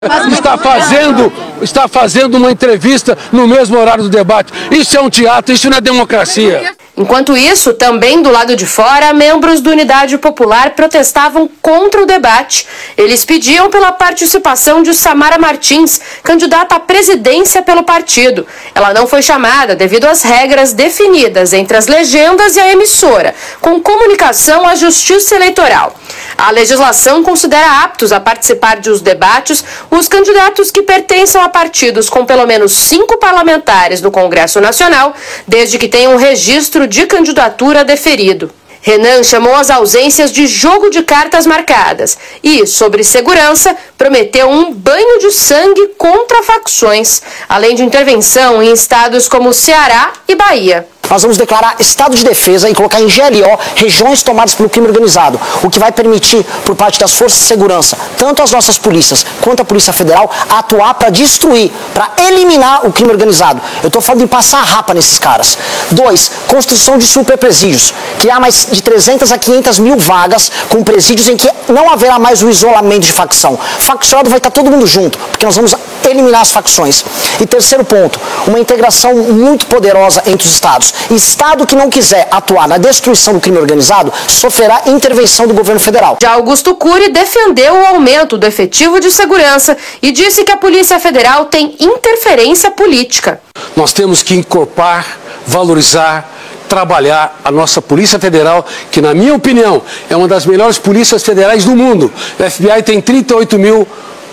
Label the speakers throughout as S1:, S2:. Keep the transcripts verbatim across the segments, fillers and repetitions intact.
S1: Está fazendo, está fazendo uma entrevista no mesmo horário do debate. Isso é um teatro, isso não é democracia.
S2: Enquanto isso, também do lado de fora, membros do Unidade Popular protestavam contra o debate. Eles pediam pela participação de Samara Martins, candidata à presidência pelo partido. Ela não foi chamada devido às regras definidas entre as legendas e a emissora, com comunicação à Justiça Eleitoral. A legislação considera aptos a participar dos debates os candidatos que pertençam a partidos com pelo menos cinco parlamentares no Congresso Nacional, desde que tenham um registro de candidatura deferido. Renan chamou as ausências de jogo de cartas marcadas e, sobre segurança, prometeu um banho de sangue contra facções, além de intervenção em estados como Ceará e Bahia.
S3: Nós vamos declarar estado de defesa e colocar em G L O regiões tomadas pelo crime organizado, o que vai permitir, por parte das forças de segurança, tanto as nossas polícias quanto a Polícia Federal, atuar para destruir, para eliminar o crime organizado. Eu estou falando em passar a rapa nesses caras. Dois, construção de superpresídios, criar mais de trezentas a quinhentas mil vagas com presídios em que não haverá mais o isolamento de facção. Faccionado vai estar todo mundo junto, porque nós vamos eliminar as facções. E terceiro ponto, uma integração muito poderosa entre os estados. Estado que não quiser atuar na destruição do crime organizado sofrerá intervenção do governo federal.
S2: Já Augusto Cury defendeu o aumento do efetivo de segurança e disse que a Polícia Federal tem interferência política.
S1: Nós temos que incorporar, valorizar, trabalhar a nossa Polícia Federal, que na minha opinião é uma das melhores polícias federais do mundo. O F B I tem trinta e oito mil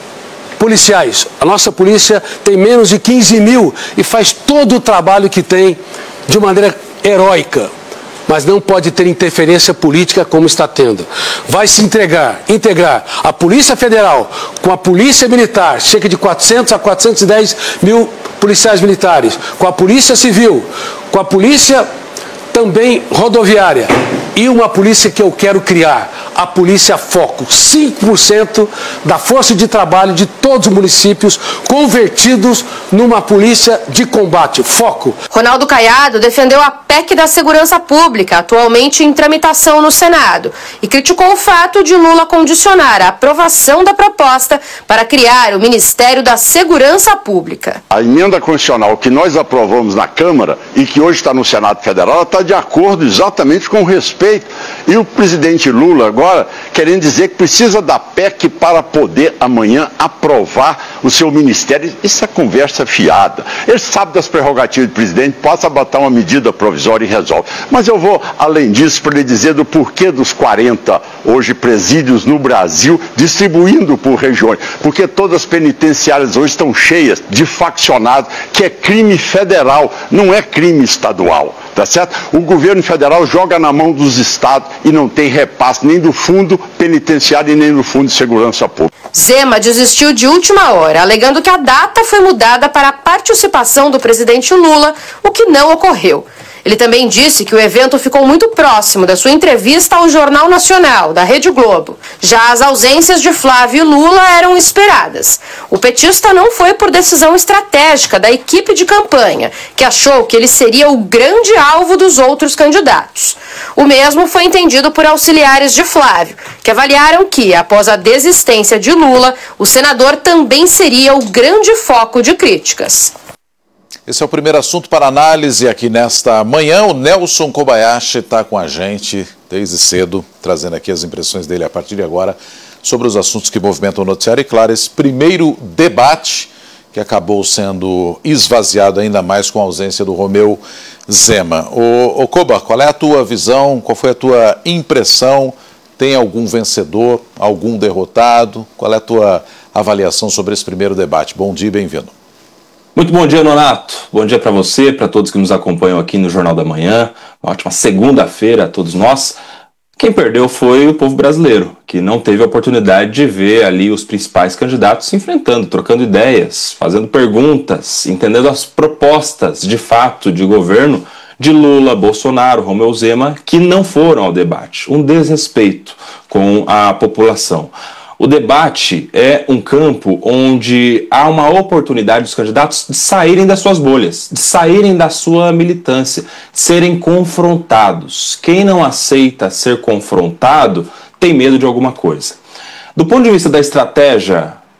S1: policiais. A nossa polícia tem menos de quinze mil e faz todo o trabalho que tem de maneira heróica, mas não pode ter interferência política como está tendo. Vai se entregar, integrar a Polícia Federal com a Polícia Militar, cerca de quatrocentos a quatrocentos e dez mil policiais militares, com a Polícia Civil, com a Polícia também rodoviária e uma polícia que eu quero criar, a Polícia Foco, cinco por cento da força de trabalho de todos os municípios convertidos numa polícia de combate, Foco.
S2: Ronaldo Caiado defendeu a P E C da Segurança Pública, atualmente em tramitação no Senado, e criticou o fato de Lula condicionar a aprovação da proposta para criar o Ministério da Segurança Pública.
S4: A emenda constitucional que nós aprovamos na Câmara e que hoje está no Senado Federal está de acordo exatamente com o respeito. E o presidente Lula agora querendo dizer que precisa da P E C para poder amanhã aprovar o seu ministério. Isso é conversa fiada. Ele sabe das prerrogativas do presidente, possa botar uma medida provisória e resolve. Mas eu vou além disso para lhe dizer do porquê dos quarenta hoje presídios no Brasil distribuindo por regiões. Porque todas as penitenciárias hoje estão cheias de faccionados, que é crime federal, não é crime estadual. Tá certo? O governo federal joga na mão dos estados e não tem repasse nem do fundo penitenciário e nem do fundo de segurança pública.
S2: Zema desistiu de última hora, alegando que a data foi mudada para a participação do presidente Lula, o que não ocorreu. Ele também disse que o evento ficou muito próximo da sua entrevista ao Jornal Nacional, da Rede Globo. Já as ausências de Flávio e Lula eram esperadas. O petista não foi por decisão estratégica da equipe de campanha, que achou que ele seria o grande alvo dos outros candidatos. O mesmo foi entendido por auxiliares de Flávio, que avaliaram que, após a desistência de Lula, o senador também seria o grande foco de críticas.
S5: Esse é o primeiro assunto para análise aqui nesta manhã. O Nelson Kobayashi está com a gente desde cedo, trazendo aqui as impressões dele a partir de agora sobre os assuntos que movimentam o noticiário. E claro, esse primeiro debate que acabou sendo esvaziado ainda mais com a ausência do Romeu Zema. Ô, ô Koba, qual é a tua visão, qual foi a tua impressão? Tem algum vencedor, algum derrotado? Qual é a tua avaliação sobre esse primeiro debate? Bom dia e bem-vindo.
S6: Muito bom dia, Nonato. Bom dia para você, para todos que nos acompanham aqui no Jornal da Manhã. Uma ótima segunda-feira a todos nós. Quem perdeu foi o povo brasileiro, que não teve a oportunidade de ver ali os principais candidatos se enfrentando, trocando ideias, fazendo perguntas, entendendo as propostas de fato de governo de Lula, Bolsonaro, Romeu Zema, que não foram ao debate. Um desrespeito com a população. O debate é um campo onde há uma oportunidade dos candidatos de saírem das suas bolhas, de saírem da sua militância, de serem confrontados. Quem não aceita ser confrontado tem medo de alguma coisa. Do ponto de vista da estratégia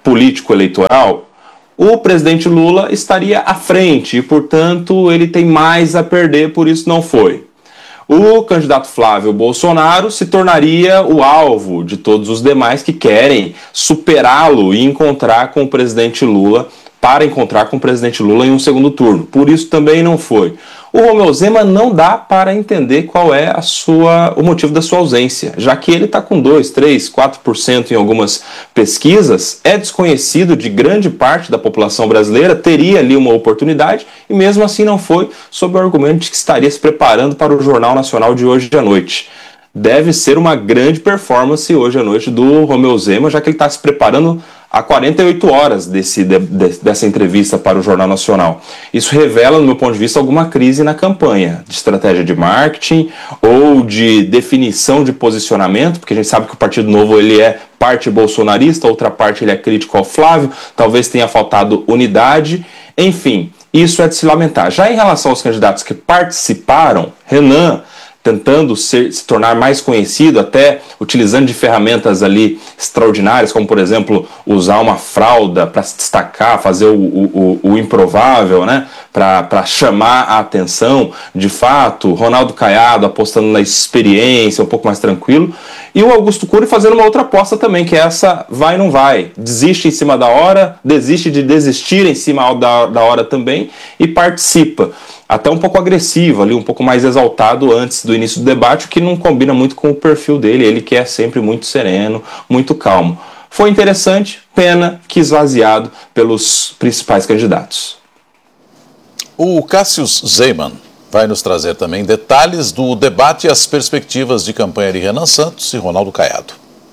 S6: político-eleitoral, o presidente Lula estaria à frente e, portanto, ele tem mais a perder, por isso não foi. O candidato Flávio Bolsonaro se tornaria o alvo de todos os demais que querem superá-lo e encontrar com o presidente Lula, para encontrar com o presidente Lula em um segundo turno. Por isso também não foi. O Romeu Zema não dá para entender qual é a sua, o motivo da sua ausência, já que ele está com dois, três, quatro por cento em algumas pesquisas, é desconhecido de grande parte da população brasileira, teria ali uma oportunidade e mesmo assim não foi, sob o argumento de que estaria se preparando para o Jornal Nacional de hoje à noite. Deve ser uma grande performance hoje à noite do Romeu Zema, já que ele está se preparando há quarenta e oito horas desse, de, de, dessa entrevista para o Jornal Nacional. Isso revela, no meu ponto de vista, alguma crise na campanha, de estratégia de marketing ou de definição de posicionamento, porque a gente sabe que o Partido Novo ele é parte bolsonarista, outra parte ele é crítico ao Flávio, talvez tenha faltado unidade, enfim, isso é de se lamentar. Já em relação aos candidatos que participaram, Renan, tentando ser, se tornar mais conhecido, até utilizando de ferramentas ali extraordinárias, como por exemplo, usar uma fralda para se destacar, fazer o, o, o improvável, né? Para chamar a atenção, de fato, Ronaldo Caiado apostando na experiência, um pouco mais tranquilo, e o Augusto Cury fazendo uma outra aposta também, que é essa vai não vai, desiste em cima da hora, desiste de desistir em cima da, da hora também, e participa. Até um pouco agressivo ali, um pouco mais exaltado antes do início do debate, o que não combina muito com o perfil dele, ele que é sempre muito sereno, muito calmo. Foi interessante, pena que esvaziado pelos principais candidatos.
S5: O Cassius Zeyman vai nos trazer também detalhes do debate e as perspectivas de campanha de Renan Santos e Ronaldo Caiado.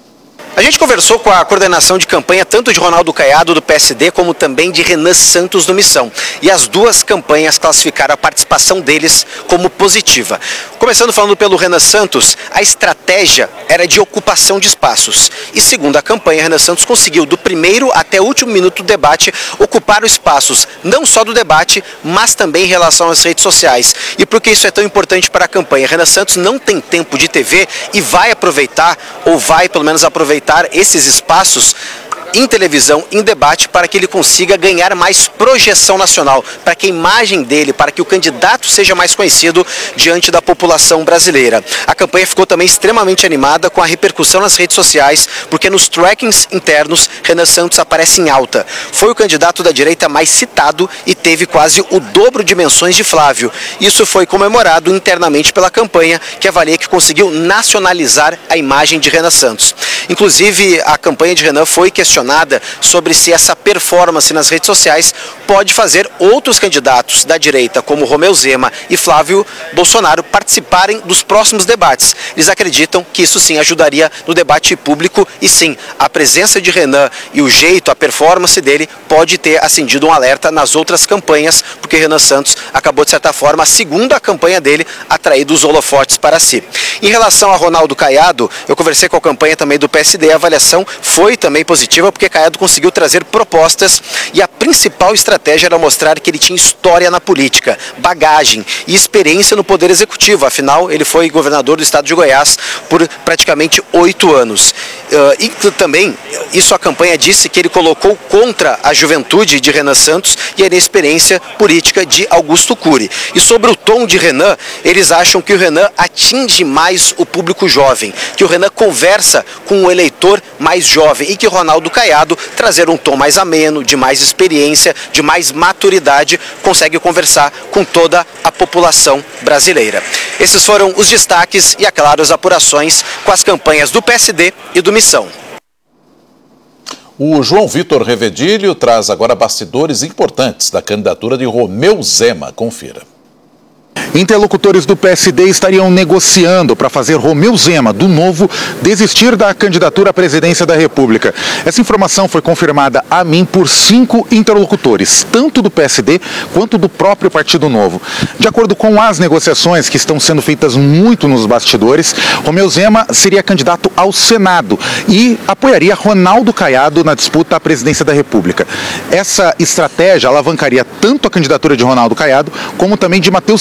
S7: A gente conversou com a coordenação de campanha tanto de Ronaldo Caiado do P S D como também de Renan Santos do Missão. E as duas campanhas classificaram a participação deles como positiva. Começando falando pelo Renan Santos, a estratégia era de ocupação de espaços. E segundo a campanha, Renan Santos conseguiu do primeiro até o último minuto do debate ocupar os espaços, não só do debate, mas também em relação às redes sociais. E por que isso é tão importante para a campanha? Renan Santos não tem tempo de T V e vai aproveitar, ou vai pelo menos aproveitar esses espaços em televisão, em debate, para que ele consiga ganhar mais projeção nacional, para que a imagem dele, para que o candidato seja mais conhecido diante da população brasileira. A campanha ficou também extremamente animada com a repercussão nas redes sociais, porque nos trackings internos, Renan Santos aparece em alta. Foi o candidato da direita mais citado e teve quase o dobro de menções de Flávio. Isso foi comemorado internamente pela campanha, que avalia que conseguiu nacionalizar a imagem de Renan Santos. Inclusive, a campanha de Renan foi questionada sobre se essa performance nas redes sociais pode fazer outros candidatos da direita, como Romeu Zema e Flávio Bolsonaro, participarem dos próximos debates. Eles acreditam que isso sim ajudaria no debate público e sim, a presença de Renan e o jeito, a performance dele pode ter acendido um alerta nas outras campanhas, porque Renan Santos acabou de certa forma, a segunda campanha dele, atraído os holofotes para si. Em relação a Ronaldo Caiado, eu conversei com a campanha também do P S D, a avaliação foi também positiva, porque Caiado conseguiu trazer propostas e a principal estratégia era mostrar que ele tinha história na política, bagagem e experiência no poder executivo. Afinal, ele foi governador do estado de Goiás por praticamente oito anos. Uh, e também, isso a campanha disse que ele colocou contra a juventude de Renan Santos e a inexperiência política de Augusto Cury. E sobre o tom de Renan, eles acham que o Renan atinge mais o público jovem, que o Renan conversa com o eleitor mais jovem e que Ronaldo Caiado, trazer um tom mais ameno, de mais experiência, de mais maturidade, consegue conversar com toda a população brasileira. Esses foram os destaques e, é claro, as apurações com as campanhas do P S D e do Missão.
S5: O João Vitor Revedilho traz agora bastidores importantes da candidatura de Romeu Zema. Confira.
S8: Interlocutores do P S D estariam negociando para fazer Romeu Zema, do Novo, desistir da candidatura à presidência da República. Essa informação foi confirmada a mim por cinco interlocutores, tanto do P S D quanto do próprio Partido Novo. De acordo com as negociações que estão sendo feitas muito nos bastidores, Romeu Zema seria candidato ao Senado e apoiaria Ronaldo Caiado na disputa à presidência da República. Essa estratégia alavancaria tanto a candidatura de Ronaldo Caiado como também de Matheus Simões,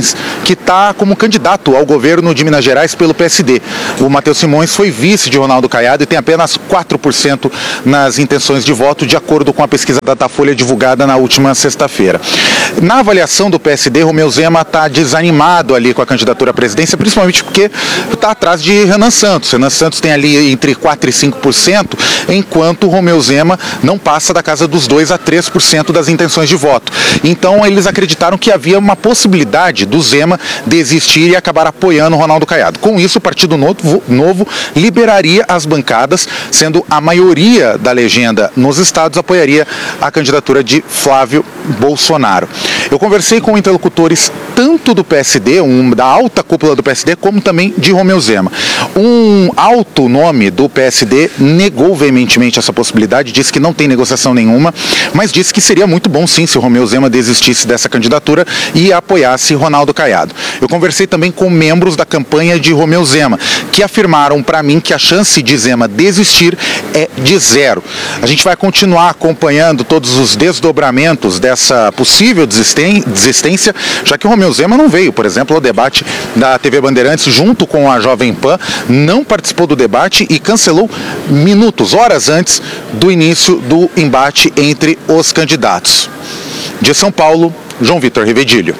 S8: Simões, que está como candidato ao governo de Minas Gerais pelo P S D. O Matheus Simões foi vice de Ronaldo Caiado e tem apenas quatro por cento nas intenções de voto, de acordo com a pesquisa da Datafolha divulgada na última sexta-feira. Na avaliação do P S D, Romeu Zema está desanimado ali com a candidatura à presidência, principalmente porque está atrás de Renan Santos. Renan Santos tem ali entre quatro e cinco por cento, enquanto Romeu Zema não passa da casa dos dois a três por cento das intenções de voto. Então eles acreditaram que havia uma possibilidade do Zema desistir e acabar apoiando o Ronaldo Caiado. Com isso, o Partido Novo, Novo liberaria as bancadas, sendo a maioria da legenda nos estados apoiaria a candidatura de Flávio Bolsonaro. Eu conversei com interlocutores tanto do P S D, um, da alta cúpula do P S D, como também de Romeu Zema. Um alto nome do P S D negou veementemente essa possibilidade, disse que não tem negociação nenhuma, mas disse que seria muito bom sim se o Romeu Zema desistisse dessa candidatura e apoiasse Ronaldo Caiado. Eu conversei também com membros da campanha de Romeu Zema, que afirmaram para mim que a chance de Zema desistir é de zero. A gente vai continuar acompanhando todos os desdobramentos dessa possível desistência, já que o Romeu Zema não veio, por exemplo, ao debate da T V Bandeirantes junto com a Jovem Pan, não participou do debate e cancelou minutos, horas antes do início do embate entre os candidatos. De São Paulo, João Vitor Rivedilho.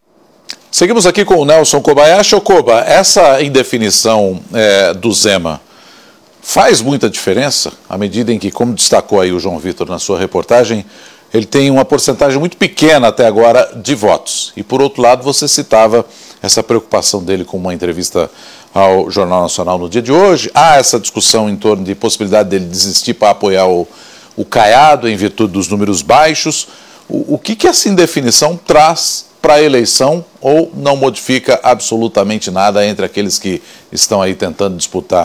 S5: Seguimos aqui com o Nelson Kobayashi. Ô Koba, essa indefinição é, do Zema faz muita diferença à medida em que, como destacou aí o João Vitor na sua reportagem, ele tem uma porcentagem muito pequena até agora de votos. E por outro lado, você citava essa preocupação dele com uma entrevista ao Jornal Nacional no dia de hoje. Há essa discussão em torno de possibilidade dele desistir para apoiar o, o Caiado em virtude dos números baixos. O, o que, que essa indefinição traz para a eleição ou não modifica absolutamente nada entre aqueles que estão aí tentando disputar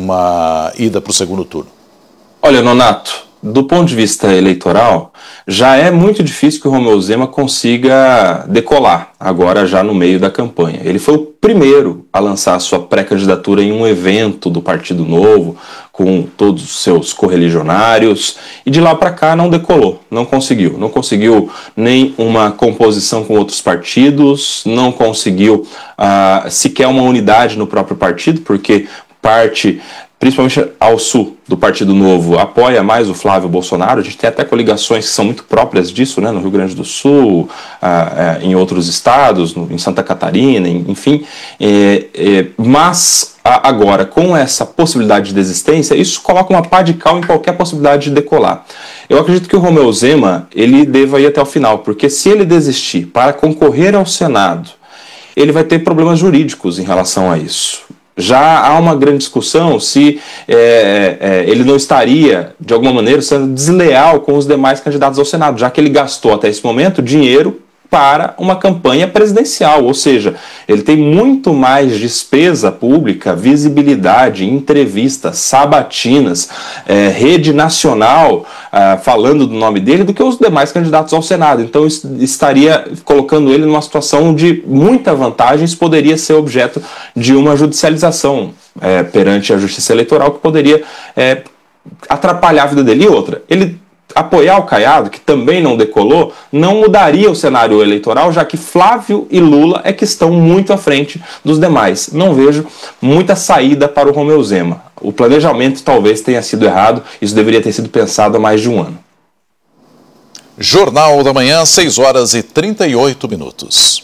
S5: uma ida para o segundo turno?
S6: Olha, Nonato, do ponto de vista eleitoral, já é muito difícil que o Romeu Zema consiga decolar, agora já no meio da campanha. Ele foi o primeiro a lançar a sua pré-candidatura em um evento do Partido Novo, com todos os seus correligionários, e de lá para cá não decolou, não conseguiu. Não conseguiu nem uma composição com outros partidos, não conseguiu uh, sequer uma unidade no próprio partido, porque parte, principalmente ao sul do Partido Novo, apoia mais o Flávio Bolsonaro. A gente tem até coligações que são muito próprias disso, né, no Rio Grande do Sul, ah, em outros estados, no, em Santa Catarina, enfim. É, é, mas a, agora, com essa possibilidade de desistência, isso coloca uma pá de cal em qualquer possibilidade de decolar. Eu acredito que o Romeu Zema, ele deva ir até o final, porque se ele desistir para concorrer ao Senado, ele vai ter problemas jurídicos em relação a isso. Já há uma grande discussão se é, é, ele não estaria, de alguma maneira, sendo desleal com os demais candidatos ao Senado, já que ele gastou até esse momento dinheiro para uma campanha presidencial, ou seja, ele tem muito mais despesa pública, visibilidade, entrevistas, sabatinas, é, rede nacional é, falando do nome dele do que os demais candidatos ao Senado. Então isso estaria colocando ele numa situação de muita vantagem, isso poderia ser objeto de uma judicialização é, perante a Justiça Eleitoral que poderia é, atrapalhar a vida dele. E outra, ele apoiar o Caiado, que também não decolou, não mudaria o cenário eleitoral, já que Flávio e Lula é que estão muito à frente dos demais. Não vejo muita saída para o Romeu Zema. O planejamento talvez tenha sido errado, isso deveria ter sido pensado há mais de um ano.
S5: Jornal da Manhã, seis horas e trinta e oito minutos.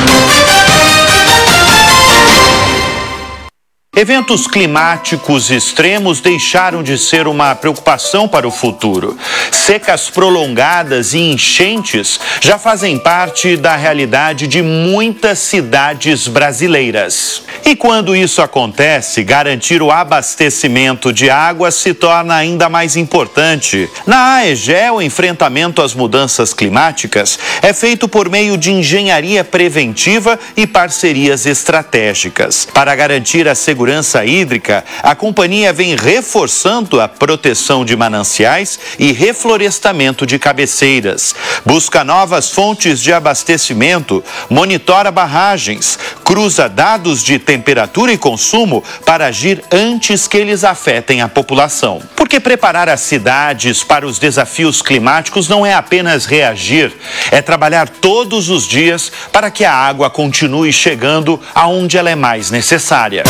S9: Eventos climáticos extremos deixaram de ser uma preocupação para o futuro. Secas prolongadas e enchentes já fazem parte da realidade de muitas cidades brasileiras. E quando isso acontece, garantir o abastecimento de água se torna ainda mais importante. Na AEGEA, o enfrentamento às mudanças climáticas é feito por meio de engenharia preventiva e parcerias estratégicas. Para garantir a segurança segurança hídrica, a companhia vem reforçando a proteção de mananciais e reflorestamento de cabeceiras. Busca novas fontes de abastecimento, monitora barragens, cruza dados de temperatura e consumo para agir antes que eles afetem a população. Porque preparar as cidades para os desafios climáticos não é apenas reagir, é trabalhar todos os dias para que a água continue chegando aonde ela é mais necessária.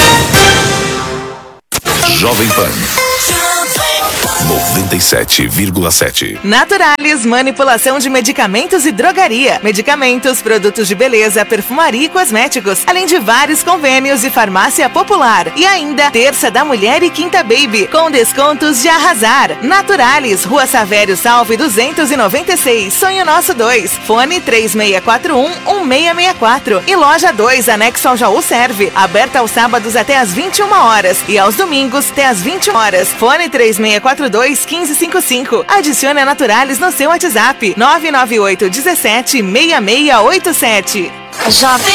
S10: Jovem Pan noventa e sete vírgula sete.
S11: Naturalis, manipulação de medicamentos e drogaria. Medicamentos, produtos de beleza, perfumaria e cosméticos. Além de vários convênios e farmácia popular. E ainda, Terça da Mulher e Quinta Baby, com descontos de arrasar. Naturalis, Rua Savério Salve duzentos e noventa e seis, Sonho Nosso dois. Fone três seis quatro um, um seis seis quatro. E Loja dois, anexo ao Jaú Serve. Aberta aos sábados até às vinte e uma horas. E aos domingos até às vinte horas. Fone três seis quatro dois, um cinco cinco cinco. Adicione a Naturalis no seu WhatsApp nove nove oito um sete, seis seis oito sete.
S12: Jovem